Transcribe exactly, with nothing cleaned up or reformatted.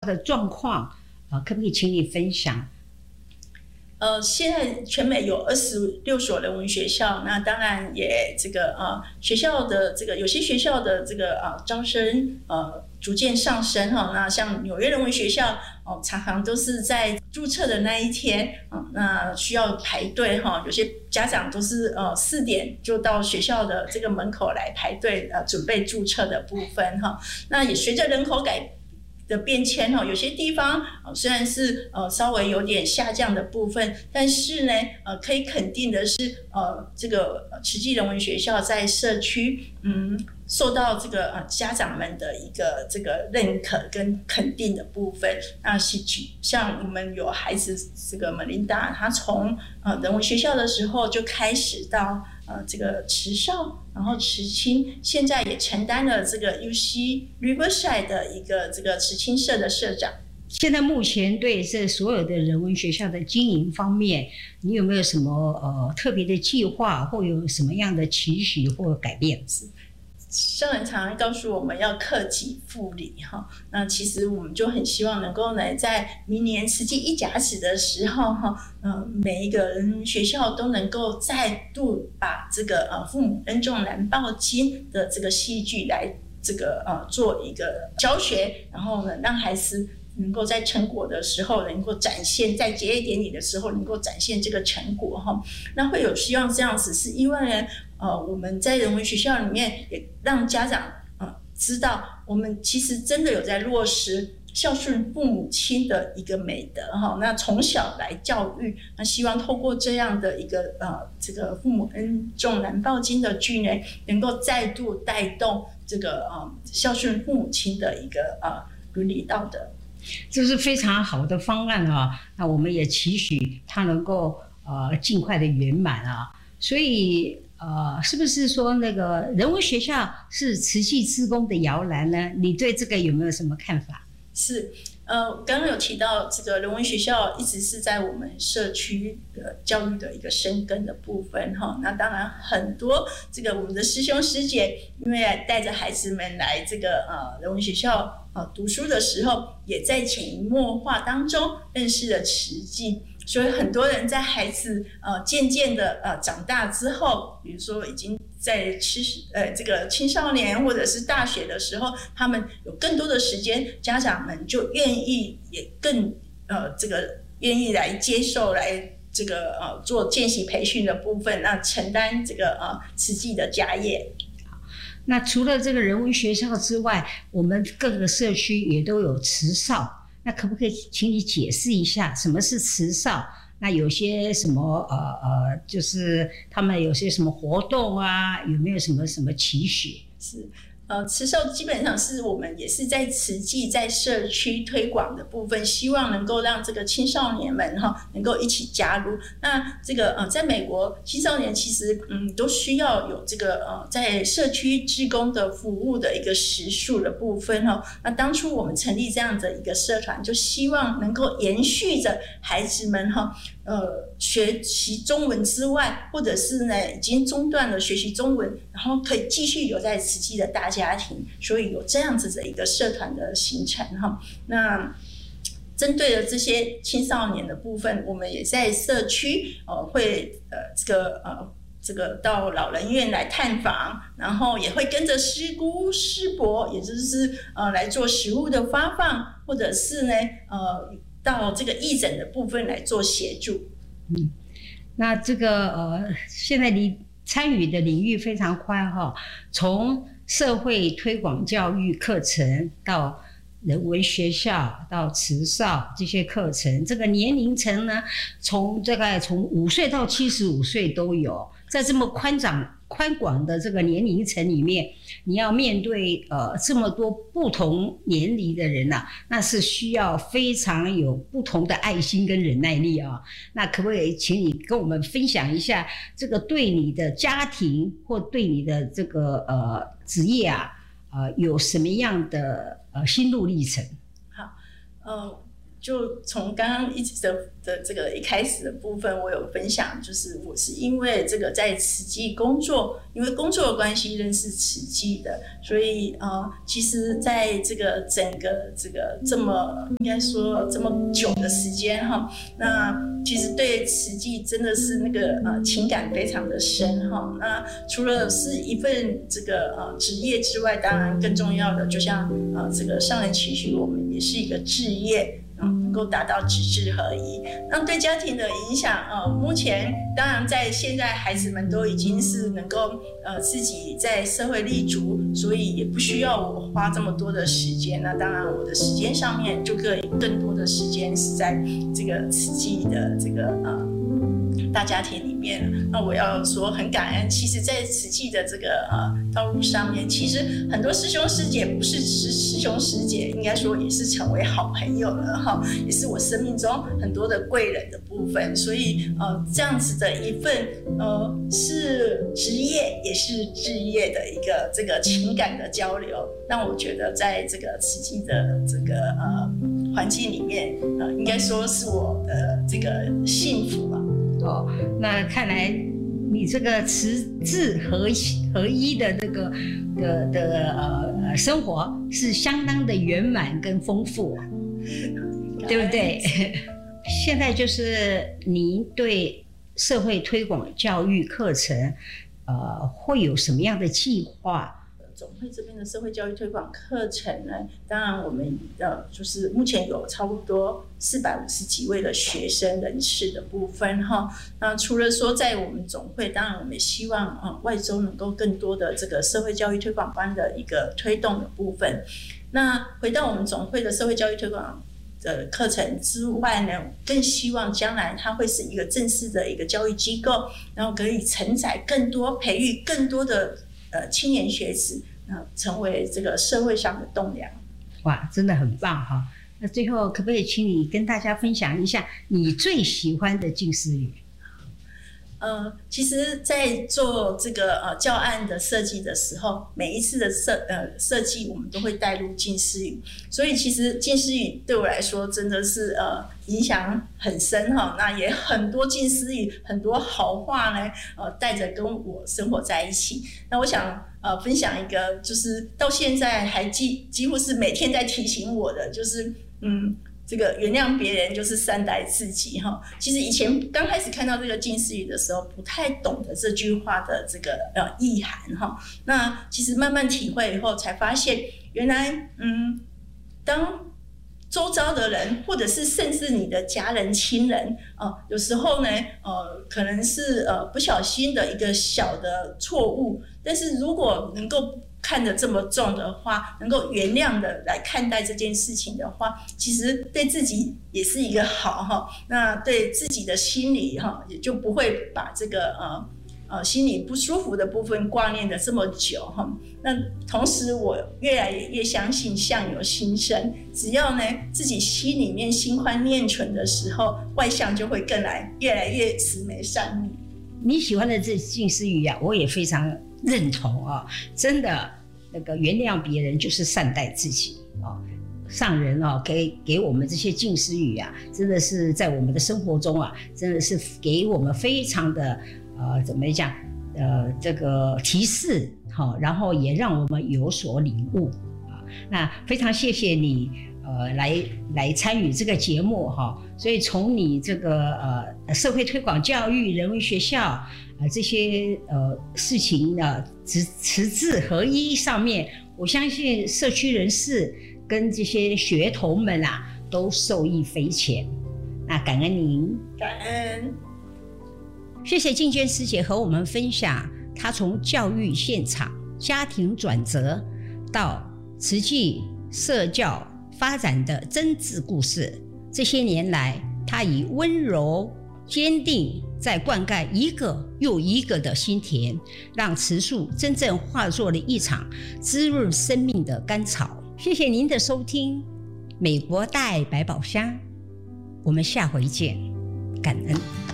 的状况，呃，可不可以请你分享？ 呃，现在全美有二十六所人文学校，那当然也这个呃学校的这个有些学校的这个呃招生呃逐渐上升哈。那像纽约人文学校哦、呃，常常都是在注册的那一天啊、呃，那需要排队哈。有些家长都是呃四点就到学校的这个门口来排队呃准备注册的部分哈。那也随着人口改的变迁哈，有些地方虽然是呃稍微有点下降的部分，但是呢，呃可以肯定的是，呃这个慈济人文学校在社区嗯受到这个呃家长们的一个这个认可跟肯定的部分。那是像我们有孩子这个门琳达，他从呃人文学校的时候就开始到呃这个慈少，然后慈青，现在也承担了这个 U C Riverside 的一个这个慈青社的社长。 现在目前对这所有的人文学校的经营方面，你有没有什么呃特别的计划，或有什么样的期许或改变？ 上人常常告诉我们要克己复礼哈，那其实我们就很希望能够呢，在明年慈济一甲子的时候哈，呃，每一个人学校都能够再度把这个呃父母恩重难报经的这个戏剧来这个呃做一个教学，然后呢，让孩子能够在成果的时候能够展现，在结业典礼的时候能够展现这个成果哈。那会有希望这样子，是因为呢，呃，我们在人文学校里面也让家长呃知道，我们其实真的有在落实孝顺父母亲的一个美德哈。那从小来教育，那希望透过这样的一个呃这个父母恩重难报经的剧呢，能够再度带动这个呃孝顺父母亲的一个呃伦理道德。 这是非常好的方案啊！那我们也期许它能够呃尽快的圆满啊。所以呃，是不是说那个人文学校是慈济志工的摇篮呢？你对这个有没有什么看法？ 是，呃，刚刚有提到这个人文学校一直是在我们社区的教育的一个深耕的部分哈。那当然很多这个我们的师兄师姐，因为带着孩子们来这个呃人文学校呃读书的时候，也在潜移默化当中认识了慈济。所以很多人在孩子呃渐渐的呃长大之后，比如说已经在七十呃这个青少年或者是大学的时候，他们有更多的时间，家长们就愿意也更呃这个愿意来接受来这个呃做见习培训的部分，那承担这个呃慈济的家业。 那除了这个人文学校之外，我们各个社区也都有慈少。那可不可以请你解释一下什么是慈少？那有些什么呃呃，就是他们有些什么活动啊？有没有什么什么期许？ 是。呃，慈少基本上是我们也是在慈济在社区推广的部分，希望能够让这个青少年们哈能够一起加入。那这个呃，在美国青少年其实嗯都需要有这个呃在社区志工的服务的一个时数的部分哈。那当初我们成立这样的一个社团，就希望能够延续着孩子们哈。呃，学习中文之外，或者是呢已经中断了学习中文，然后可以继续留在慈济的大家庭，所以有这样子的一个社团的形成哈。那针对了这些青少年的部分，我们也在社区呃会呃这个呃这个到老人院来探访，然后也会跟着师姑师伯，也就是呃来做食物的发放，或者是呢呃。到这个义诊的部分来做协助。 嗯，那这个呃，现在你参与的领域非常宽哈，从社会推广教育课程到人文学校到慈少这些课程，这个年龄层呢，从大概从五岁到七十五岁都有，在这么宽广宽广的这个年龄层里面，你要面对呃这么多不同年龄的人啊，那是需要非常有不同的爱心跟忍耐力啊。那可不可以请你跟我们分享一下，这个对你的家庭或对你的这个呃职业啊，呃有什么样的呃心路历程？ 好，呃。 就从刚刚一直的的这个一开始的部分，我有分享，就是我是因为这个在慈济工作，因为工作的关系认识慈济的，所以呃，其实在这个整个这个这么应该说这么久的时间哈，那其实对慈济真的是那个呃情感非常的深哈。那除了是一份这个呃职业之外，当然更重要的，就像呃这个上人期许我们也是一个志业。嗯，能够达到直至合一。那对家庭的影响，呃，目前当然在现在孩子们都已经是能够呃自己在社会立足，所以也不需要我花这么多的时间。那当然我的时间上面就可以更多的时间是在这个慈济的这个呃大家庭里面。那我要说很感恩，其实在慈济的这个呃道路上面，其实很多师兄师姐不是师师兄师姐，应该说也是成为好朋友了哈，也是我生命中很多的贵人的部分。所以呃这样子的一份呃是职业也是志业的一个这个情感的交流，让我觉得在这个慈济的这个呃环境里面，呃应该说是我的这个幸福吧。 哦，那看来你这个慈智合合一的这个的的呃生活是相当的圆满跟丰富，对不对？现在就是您对社会推广教育课程，呃，会有什么样的计划？ 总会这边的社会教育推广课程呢，当然我们呃就是目前有差不多四百五十几位的学生人次的部分哈。那除了说在我们总会，当然我们也希望呃外州能够更多的这个社会教育推广班的一个推动的部分。那回到我们总会的社会教育推广的课程之外呢，更希望将来它会是一个正式的一个教育机构，然后可以承载更多、培育更多的呃青年学子，呃，成为这个社会上的栋梁。 哇，真的很棒哈！那最后可不可以请你跟大家分享一下你最喜欢的近似语？ 呃，其实，在做这个呃教案的设计的时候，每一次的设呃设计，我们都会带入近似语，所以其实近似语对我来说真的是呃影响很深哈。那也很多近似语，很多好话呢，呃带着跟我生活在一起。那我想呃分享一个，就是到现在还几几乎是每天在提醒我的，就是嗯。这个原谅别人就是善待自己哈。其实以前刚开始看到这个近似语的时候，不太懂得这句话的这个呃意涵哈。那其实慢慢体会以后，才发现原来嗯，当周遭的人，或者是甚至你的家人、亲人，呃，有时候呢，呃，可能是呃不小心的一个小的错误，但是如果能够看得这么重的话，能够原谅的来看待这件事情的话，其实对自己也是一个好哈。那对自己的心理哈，也就不会把这个呃呃心里不舒服的部分挂念的这么久哈。那同时，我越来越相信相由心生，只要呢自己心里面心宽念纯的时候，外向就会更来越来越慈眉善目。 你喜欢的这近似语啊，我也非常认同啊！真的，那个原谅别人就是善待自己啊。上人啊，给给我们这些近似语啊，真的是在我们的生活中啊，真的是给我们非常的呃，怎么讲？呃，这个提示好，然后也让我们有所领悟啊。那非常谢谢你。呃，来来参与这个节目哈，所以从你这个呃社会推广教育、人文学校啊、呃、这些呃事情的慈慈智合一上面，我相信社区人士跟这些学童们啊都受益匪浅。那感恩您， 感恩， 谢谢静娟师姐和我们分享她从教育现场、家庭转折到慈济社教发展的真挚故事。这些年来，他以温柔坚定在灌溉一个又一个的心田，让慈树真正化作了一场滋润生命的甘草。谢谢您的收听，美国大爱百宝箱，我们下回见，感恩。